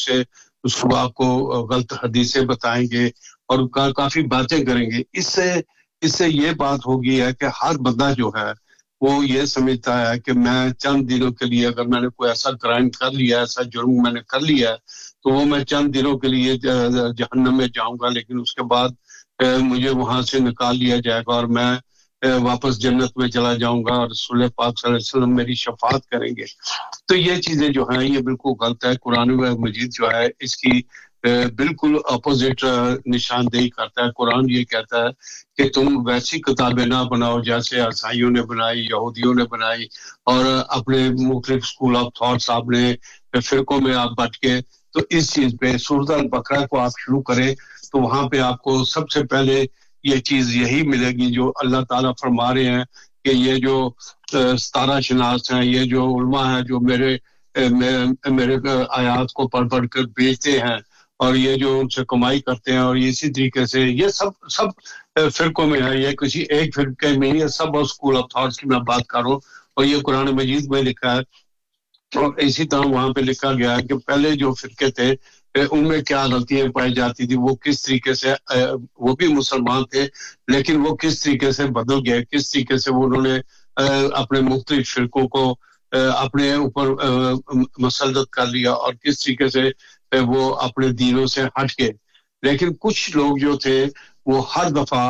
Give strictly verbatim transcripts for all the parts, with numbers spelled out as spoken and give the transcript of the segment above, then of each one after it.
سے اس کو آپ کو غلط حدیثیں بتائیں گے اور کافی باتیں کریں گے. اس سے اس سے یہ بات ہوگی ہے کہ ہر بندہ جو ہے وہ یہ سمجھتا ہے کہ میں چند دنوں کے لیے اگر میں نے کوئی ایسا کرائم کر لیا ایسا جرم میں نے کر لیا ہے تو وہ میں چند دنوں کے لیے جہنم میں جاؤں گا لیکن اس کے بعد مجھے وہاں سے نکال لیا جائے گا اور میں واپس جنت میں چلا جاؤں گا اور رسول پاک صلی اللہ علیہ وسلم میری شفاعت کریں گے. تو یہ چیزیں جو ہیں یہ بالکل غلط ہے. قرآن مجید جو ہے اس کی بالکل اپوزٹ نشاندہی کرتا ہے. قرآن یہ کہتا ہے کہ تم ویسی کتابیں نہ بناؤ جیسے عیسائیوں نے بنائی, یہودیوں نے بنائی اور اپنے مختلف سکول آف تھاٹس آپ نے فرقوں میں آپ بٹ کے. تو اس چیز پہ سورۃ البقرہ کو آپ شروع کریں تو وہاں پہ آپ کو سب سے پہلے یہ چیز یہی ملے گی جو اللہ تعالیٰ فرما رہے ہیں کہ یہ جو ستارہ شناس ہیں, یہ جو علماء ہیں جو میرے میرے آیات کو پڑھ پڑھ کر بیچتے ہیں اور یہ جو ان سے کمائی کرتے ہیں اور اسی طریقے سے یہ سب سب فرقوں میں ہے, یہ کسی ایک فرقے میں یہ سب اسکول آف تھاٹس کی میں بات کر رہا ہوں اور یہ قرآن مجید میں لکھا ہے. اور اسی طرح وہاں پہ لکھا گیا ہے کہ پہلے جو فرقے تھے ان میں کیا غلطیاں پائی جاتی تھی, وہ کس طریقے سے وہ بھی مسلمان تھے لیکن وہ کس طریقے سے بدل گئے, کس طریقے سے وہ انہوں نے اپنے مختلف فرقوں کو اپنے اوپر مسلط کر لیا اور کس طریقے سے وہ اپنے دینوں سے ہٹ گئے. لیکن کچھ لوگ جو تھے وہ ہر دفعہ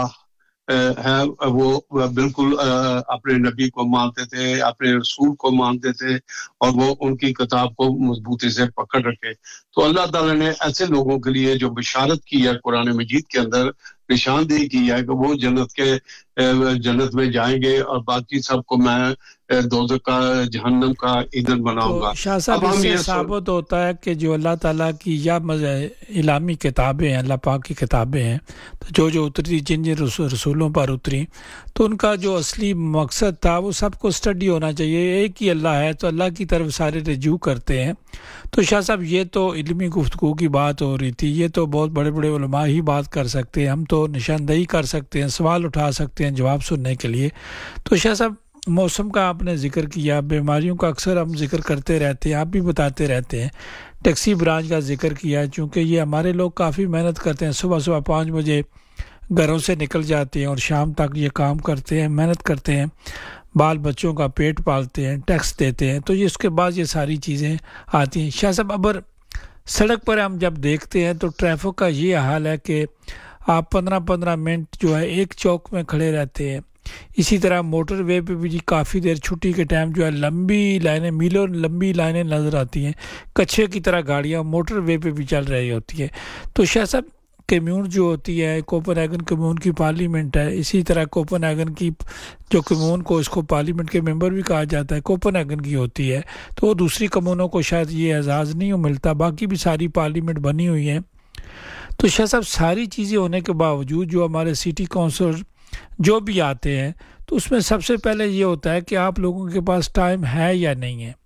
ہے وہ بالکل اپنے نبی کو مانتے تھے, اپنے رسول کو مانتے تھے اور وہ ان کی کتاب کو مضبوطی سے پکڑ رکھے. تو اللہ تعالیٰ نے ایسے لوگوں کے لیے جو بشارت کی ہے قرآن مجید کے اندر, نشاندہی کی ہے کہ وہ جنت کے جنت میں جائیں گے اور باقی سب کو میں دوزخ کا جہنم کا ایندھن بناؤں گا. تو شاہ صاحب اس سے ثابت ہوتا ہے کہ جو اللہ تعالیٰ کی یا الہامی کتابیں ہیں, اللہ پاک کی کتابیں ہیں, تو جو جو اتری جن جن رسولوں پر اتری تو ان کا جو اصلی مقصد تھا وہ سب کو اسٹڈی ہونا چاہیے. ایک ہی اللہ ہے تو اللہ کی طرف سارے رجوع کرتے ہیں. تو شاہ صاحب یہ تو علمی گفتگو کی بات ہو رہی تھی, یہ تو بہت بڑے بڑے علماء ہی بات کر سکتے ہیں, ہم تو نشاندہی کر سکتے ہیں, سوال اٹھا سکتے ہیں جواب سننے کے لیے. تو شاہ صاحب موسم کا آپ نے ذکر کیا, بیماریوں کا اکثر ہم ذکر کرتے رہتے ہیں, آپ بھی بتاتے رہتے ہیں. ٹیکسی برانچ کا ذکر کیا چونکہ یہ ہمارے لوگ کافی محنت کرتے ہیں, صبح صبح پانچ بجے گھروں سے نکل جاتے ہیں اور شام تک یہ کام کرتے ہیں, محنت کرتے ہیں, بال بچوں کا پیٹ پالتے ہیں, ٹیکس دیتے ہیں. تو یہ اس کے بعد یہ ساری چیزیں آتی ہیں. شاہ صاحب اب سڑک پر ہم جب دیکھتے ہیں تو ٹریفک کا یہ حال ہے کہ آپ پندرہ پندرہ منٹ جو ہے ایک چوک میں کھڑے رہتے ہیں. اسی طرح موٹر وے پہ بھی جی کافی دیر چھٹی کے ٹائم جو ہے لمبی لائنیں, میلوں لمبی لائنیں نظر آتی ہیں, کچھے کی طرح گاڑیاں موٹر وے پہ بھی چل رہی ہوتی ہیں. تو شاہ صاحب کمیون جو ہوتی ہے, کوپن ہیگن کمیون کی پارلیمنٹ ہے, اسی طرح کوپن ہیگن کی جو کمیون کو اس کو پارلیمنٹ کے ممبر بھی کہا جاتا ہے کوپن ہیگن کی ہوتی ہے, تو وہ دوسری کمیونوں کو شاید یہ اعزاز نہیں ملتا, باقی بھی ساری پارلیمنٹ بنی ہوئی ہیں. تو شاہ صاحب ساری چیزیں ہونے کے باوجود جو ہمارے سٹی کونسل جو بھی آتے ہیں تو اس میں سب سے پہلے یہ ہوتا ہے کہ آپ لوگوں کے پاس ٹائم ہے یا نہیں ہے.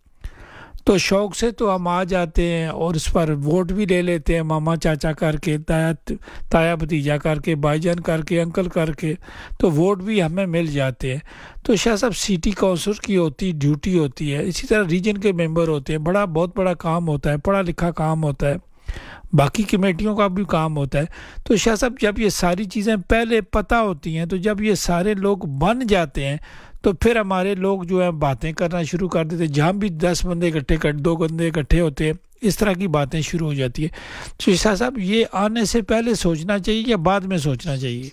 تو شوق سے تو ہم آ جاتے ہیں اور اس پر ووٹ بھی لے لیتے ہیں, ماما چاچا کر کے, تایا تایا بھتیجا کر کے, بھائی جان کر کے, انکل کر کے, تو ووٹ بھی ہمیں مل جاتے ہیں. تو شاہ صاحب سٹی کونسل کی ہوتی ڈیوٹی ہوتی ہے, اسی طرح ریجن کے ممبر ہوتے ہیں, بڑا بہت بڑا کام ہوتا ہے, پڑھا لکھا کام ہوتا ہے, باقی کمیٹیوں کا بھی کام ہوتا ہے. تو شاہ صاحب جب یہ ساری چیزیں پہلے پتہ ہوتی ہیں تو جب یہ سارے لوگ بن جاتے ہیں تو پھر ہمارے لوگ جو ہیں باتیں کرنا شروع کر دیتے ہیں, جہاں بھی دس بندے اکٹھے کر دو بندے اکٹھے ہوتے ہیں اس طرح کی باتیں شروع ہو جاتی ہیں. تو شاہ صاحب یہ آنے سے پہلے سوچنا چاہیے یا بعد میں سوچنا چاہیے؟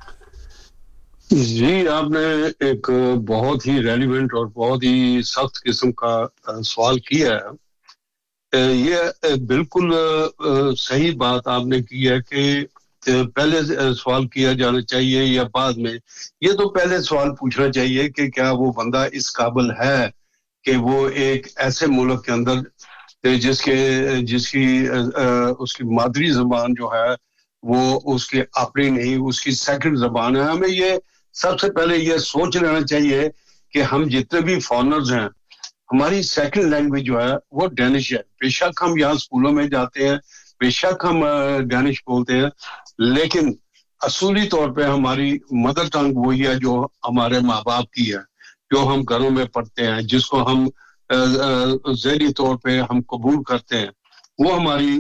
جی آپ نے ایک بہت ہی ریلیونٹ اور بہت ہی سخت قسم کا سوال کیا ہے. یہ بالکل صحیح بات آپ نے کی ہے کہ پہلے سوال کیا جانا چاہیے یا بعد میں. یہ تو پہلے سوال پوچھنا چاہیے کہ کیا وہ بندہ اس قابل ہے کہ وہ ایک ایسے ملک کے اندر جس کے جس کی اس کی مادری زبان جو ہے وہ اس کی اپنی نہیں, اس کی سیکنڈ زبان ہے. ہمیں یہ سب سے پہلے یہ سوچ لینا چاہیے کہ ہم جتنے بھی فارنرز ہیں ہماری سیکنڈ لینگویج جو ہے وہ ڈینش ہے. بے شک ہم یہاں اسکولوں میں جاتے ہیں, بے شک ہم ڈینش بولتے ہیں, لیکن اصولی طور پہ ہماری مدر ٹنگ وہی ہے جو ہمارے ماں باپ کی ہے, جو ہم گھروں میں پڑھتے ہیں, جس کو ہم ذہنی طور پہ ہم قبول کرتے ہیں, وہ ہماری